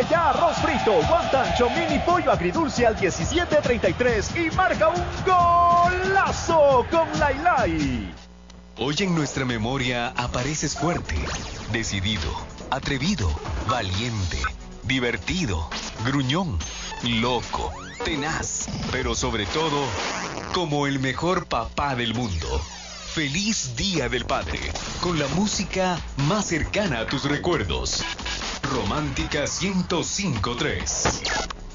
Pide ya arroz frito, guantancho, mini pollo agridulce al 1733 y marca un golazo con Lailai. Hoy en nuestra memoria apareces fuerte, decidido, atrevido, valiente, divertido, gruñón, loco, tenaz, pero sobre todo, como el mejor papá del mundo. ¡Feliz Día del Padre! Con la música más cercana a tus recuerdos. Romántica 105.3.